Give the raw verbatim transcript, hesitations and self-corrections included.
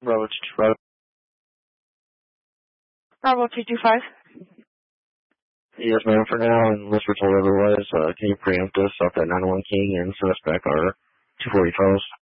Bravo two two five. Bravo two two five. Yes, ma'am, for now, unless we're told otherwise, uh, can you preempt us off that nine one king and send us back our two forty calls?